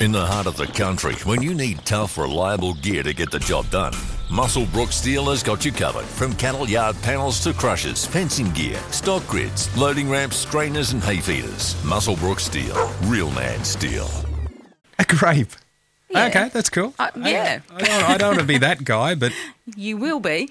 In the heart of the country, when you need tough, reliable gear to get the job done, Muswellbrook Steel has got you covered. From cattle yard panels to crushers, fencing gear, stock grids, loading ramps, strainers and hay feeders. Muswellbrook Steel. Real man steel. A grape. Yeah. Okay, that's cool. Yeah. I don't want to be that guy, but You will be.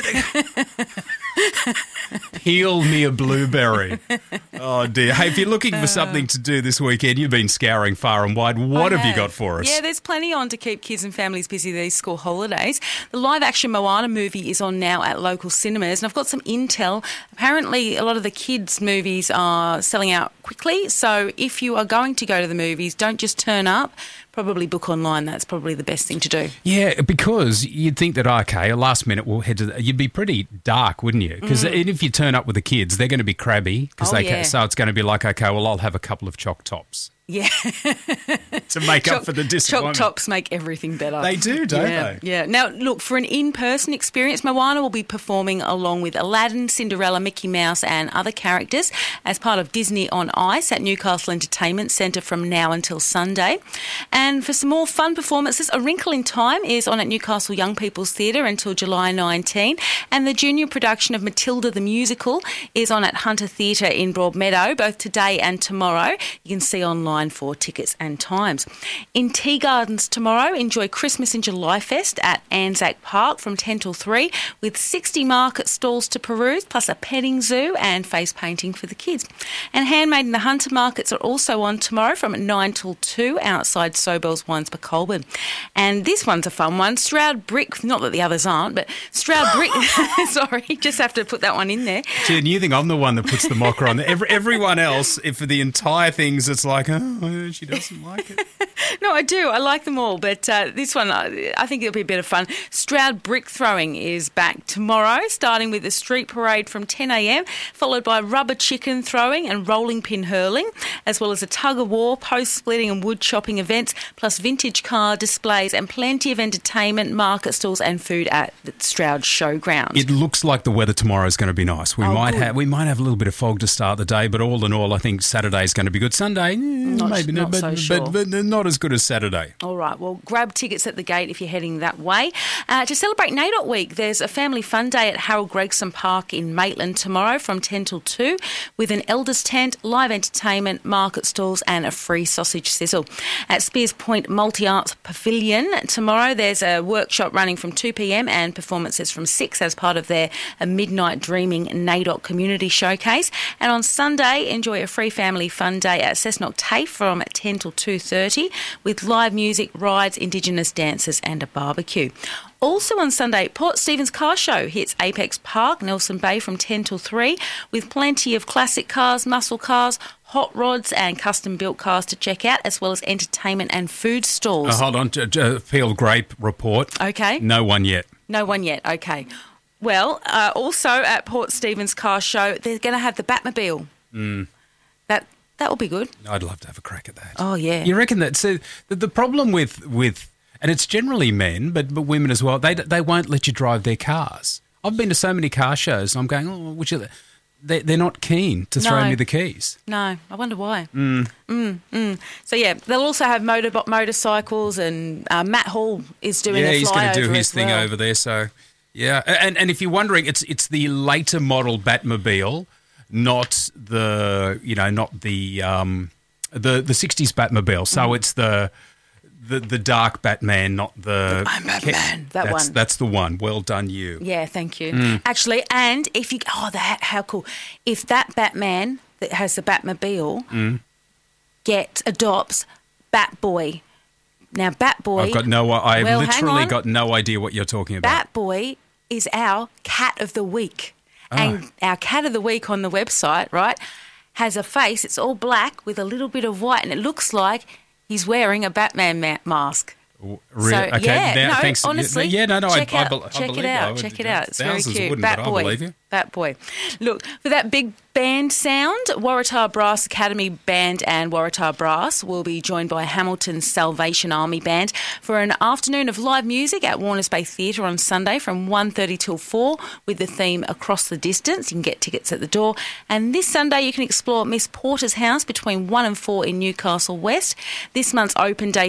peel me a blueberry. Oh, dear. Hey, if you're looking for something to do this weekend, you've been scouring far and wide. What have you got for us? Yeah, there's plenty on to keep kids and families busy these school holidays. The live-action Moana movie is on now at local cinemas, and I've got some intel. Apparently, a lot of the kids' movies are selling out quickly, so if you are going to go to the movies, don't just turn up. Probably book online. That's probably the best thing to do. Yeah, because you'd think that, okay, last minute we'll head to... You'd be pretty dark, wouldn't you? Because if you turn up with the kids, they're going to be crabby. So it's going to be like, okay, well, I'll have a couple of choc tops. Yeah. To make up for the disappointment. Choc tops make everything better. They do, don't they? Yeah. Now, look, for an in-person experience, Moana will be performing along with Aladdin, Cinderella, Mickey Mouse and other characters as part of Disney on Ice at Newcastle Entertainment Centre from now until Sunday. And for some more fun performances, A Wrinkle in Time is on at Newcastle Young People's Theatre until July 19. And the junior production of Matilda the Musical is on at Hunter Theatre in Broadmeadow, both today and tomorrow. You can see online for tickets and times. In Tea Gardens tomorrow, enjoy Christmas in July Fest at Anzac Park from 10 till 3 with 60 market stalls to peruse, plus a petting zoo and face painting for the kids. And Handmade in the Hunter markets are also on tomorrow from 9 till 2 outside Sobel's Wines per Colburn. And this one's a fun one. Stroud Brick, not that the others aren't, but Stroud Brick, sorry, just have to put that one in there. Gee, and you think I'm the one that puts the mocker on. Everyone else, for the entire things, it's like, oh, she doesn't like it. No, I do. I like them all. But this one, I think it'll be a bit of fun. Stroud Brick Throwing is back tomorrow, starting with the street parade from 10 a.m, followed by rubber chicken throwing and rolling pin hurling, as well as a tug-of-war, post-splitting and wood chopping events, plus vintage car displays and plenty of entertainment, market stalls and food at the Stroud Showground. It looks like the weather tomorrow is going to be nice. We might have a little bit of fog to start the day, but all in all, I think Saturday is going to be good. Sunday, maybe not so sure. but not as good as Saturday. All right, well, grab tickets at the gate if you're heading that way. To celebrate NAIDOC Week, there's a family fun day at Harold Gregson Park in Maitland tomorrow from 10 till 2 with an elders tent, live entertainment, market stalls and a free sausage sizzle. At Spears Point Multi-Arts Pavilion tomorrow, there's a workshop running from 2 p.m. and performances from 6 as part of their Midnight Dreaming NAIDOC Community Showcase. And on Sunday, enjoy a free family fun day at Cessnock TAFE from 10 till 2:30 with live music, rides, Indigenous dances and a barbecue. Also on Sunday, Port Stephens Car Show hits Apex Park, Nelson Bay from 10 till 3 with plenty of classic cars, muscle cars, hot rods and custom-built cars to check out, as well as entertainment and food stalls. Hold on, Peel Grape report. Okay. No one yet. No one yet, okay. Well, also at Port Stephens Car Show, they're going to have the Batmobile. That will be good. I'd love to have a crack at that. Oh, yeah. You reckon that? So the problem with and it's generally men, but women as well, they won't let you drive their cars. I've been to so many car shows and I'm going, they're not keen to throw me the keys. No, I wonder why. So, yeah, they'll also have motorcycles and Matt Hall is doing a flyover. Yeah, he's going to do his thing over there. So, yeah. And if you're wondering, it's the later model Batmobile, not the 60s Batmobile. So it's the dark Batman, not the... I'm Batman, one. That's the one. Well done, you. Yeah, thank you. Actually, and if you... Oh, how cool. If that Batman that has the Batmobile adopts Batboy. Now, Batboy... I've literally got no idea what you're talking about. Batboy is our cat of the week. And our cat of the week on the website, right, has a face. It's all black with a little bit of white, and it looks like he's wearing a Batman mask. Really? So, okay. yeah, thanks. Honestly. Yeah, no, check I it believe out. you. Check it out. It's very Thousands cute. wouldn't, but I believe you. Batboy. Look, for that big band sound, Waratah Brass Academy Band and Waratah Brass will be joined by Hamilton's Salvation Army Band for an afternoon of live music at Warners Bay Theatre on Sunday from 1:30 till 4 with the theme Across the Distance. You can get tickets at the door. And this Sunday you can explore Miss Porter's house between 1 and 4 in Newcastle West. This month's open day